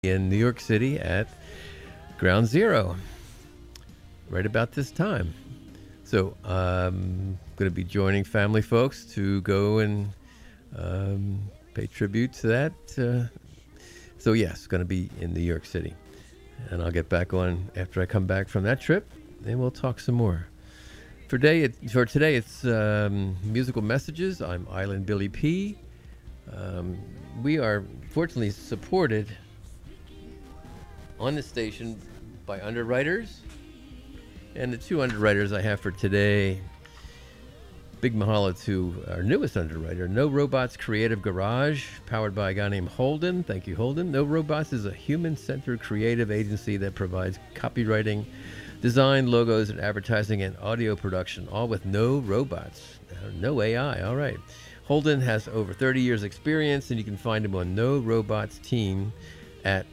in New York City at Ground Zero right about this time. So I'm going to be joining family folks to go and pay tribute to that. So yes, going to be in New York City. And I'll get back on after I come back from that trip, and we'll talk some more. For today, it's musical messages. I'm Island Billy P. We are fortunately supported on the station by underwriters. And the two underwriters I have for today, big mahalo to our newest underwriter, No Robots Creative Garage, powered by a guy named Holden. Thank you, Holden. No Robots is a human-centered creative agency that provides copywriting, design, logos, and advertising and audio production, all with no robots, no AI. All right. Holden has over 30 years experience, and you can find him on No Robots Team at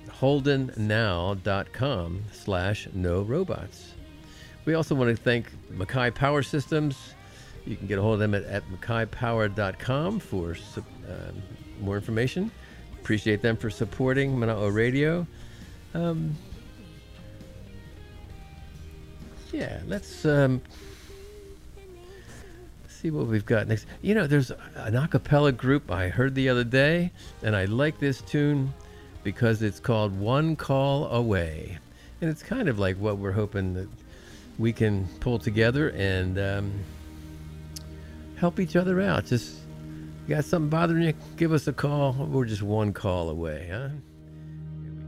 holdennow.com/no robots. We also want to thank Mackay Power Systems. You can get a hold of them at mackaypower.com for more information. Appreciate them for supporting Mana'o Radio. Let's see what we've got next. You know, there's an a cappella group I heard the other day, and I like this tune because it's called One Call Away. And it's kind of like what we're hoping that we can pull together and help each other out. Just, you got something bothering you, give us a call. We're just one call away, huh?